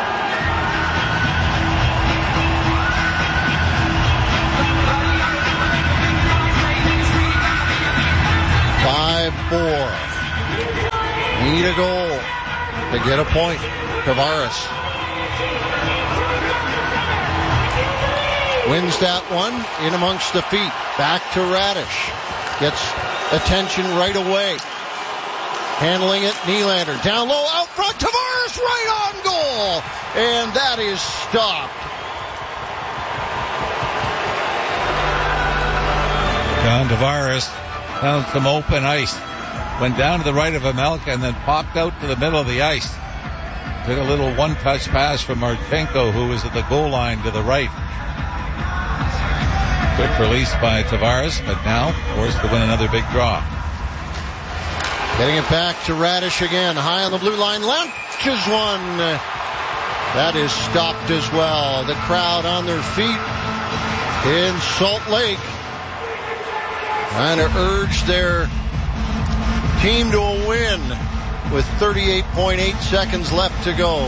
five four. Need a goal to get a point. Tavares wins that one in amongst the feet. Back to Radish. Gets attention right away. Handling it, Nylander. Down low, out front, Tavares right on goal. And that is stopped. John Tavares found some open ice. Went down to the right of Amelka and then popped out to the middle of the ice. Took a little one-touch pass from Marchenko, who was at the goal line to the right. Quick release by Tavares, but now forced to win another big draw. Getting it back to Radish again. High on the blue line. Launches one. That is stopped as well. The crowd on their feet in Salt Lake, trying to urge their team to a win with thirty-eight point eight seconds left to go.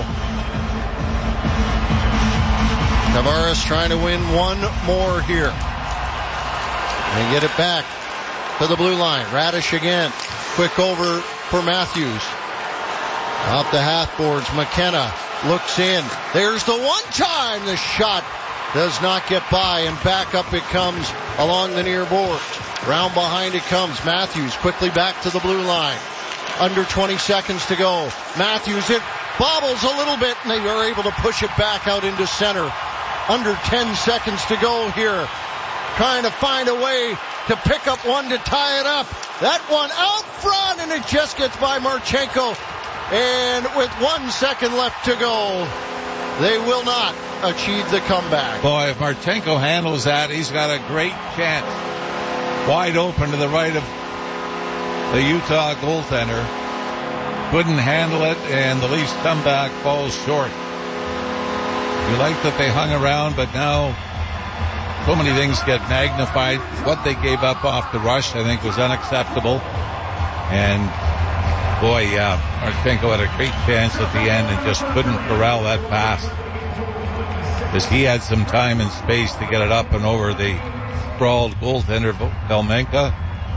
Tavares trying to win one more here. And get it back to the blue line. Radish again. Quick over for Matthews. Off the half boards. McKenna looks in. There's the one time. The shot does not get by, and back up it comes along the near boards. Round behind it comes. Matthews quickly back to the blue line. Under twenty seconds to go. Matthews, it bobbles a little bit, and they are able to push it back out into center. Under ten seconds to go here. Trying to find a way to pick up one to tie it up. That one out front, and it just gets by Marchenko. And with one second left to go, they will not achieve the comeback. Boy, if Marchenko handles that, he's got a great chance. Wide open to the right of the Utah goaltender. Couldn't handle it, and the Leafs comeback falls short. You like that they hung around, but now so many things get magnified. What they gave up off the rush, I think, was unacceptable. And, boy, yeah, Marchenko had a great chance at the end and just couldn't corral that pass. Because he had some time and space to get it up and over the sprawled goaltender, Velmenka.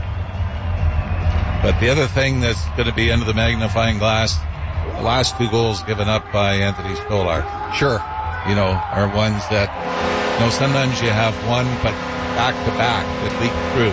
But the other thing that's going to be under the magnifying glass, the last two goals given up by Anthony Stolarz. Sure. You know, are ones that, you know, sometimes you have one, but back to back that leak through.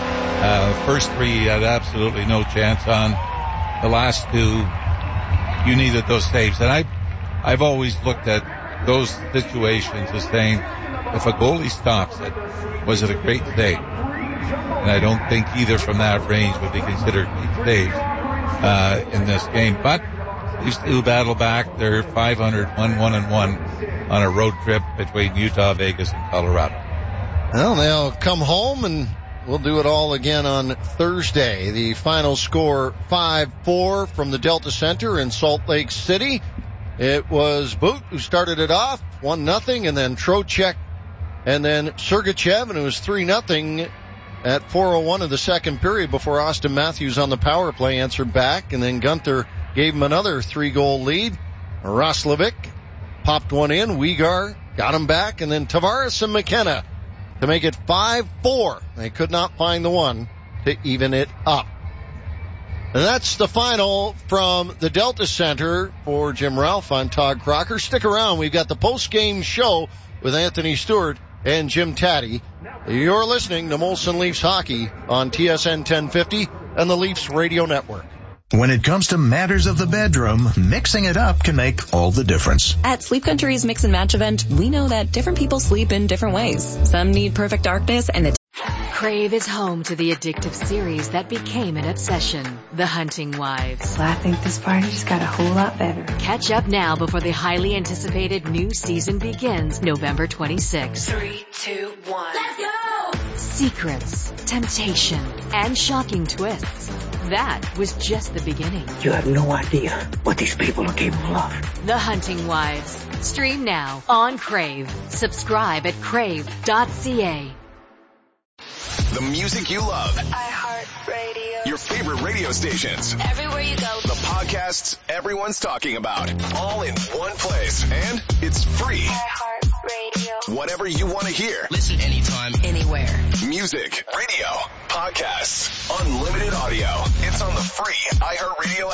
Uh, first three he had absolutely no chance on. The last two, you needed those saves. And I, I've always looked at those situations as saying, if a goalie stops it, was it a great save? And I don't think either from that range would be considered great saves, uh, in this game. But these two battle back. They're five hundred, one, one, and one on a road trip between Utah, Vegas, and Colorado. Well, they'll come home, and we'll do it all again on Thursday. The final score, five four from the Delta Center in Salt Lake City. It was Boot who started it off, one nothing, and then Trocheck, and then Sergachev, and it was three nothing at four oh one of the second period before Austin Matthews on the power play answered back, and then Gunther gave him another three-goal lead. Roslovic popped one in. Weegar got him back, and then Tavares and McKenna to make it five four. They could not find the one to even it up. And that's the final from the Delta Center. For Jim Ralph, I'm Todd Crocker. Stick around. We've got the post-game show with Anthony Stewart and Jim Taddy. You're listening to Molson Leafs Hockey on T S N ten fifty and the Leafs Radio Network. When it comes to matters of the bedroom, mixing it up can make all the difference. At Sleep Country's Mix and Match event, we know that different people sleep in different ways. Some need perfect darkness, and the Crave is home to the addictive series that became an obsession, The Hunting Wives. Well, I think this party just got a whole lot better. Catch up now before the highly anticipated new season begins November twenty-sixth. Three, two, one. Let's go! Secrets, temptation, and shocking twists. That was just the beginning. You have no idea what these people are capable of. The Hunting Wives. Stream now on Crave. Subscribe at crave dot c a. The music you love. iHeartRadio. Your favorite radio stations. Everywhere you go. The podcasts everyone's talking about. All in one place. And it's free. iHeartRadio. Whatever you want to hear. Listen anytime, anywhere. Music, radio, podcasts, unlimited audio. It's on the free iHeartRadio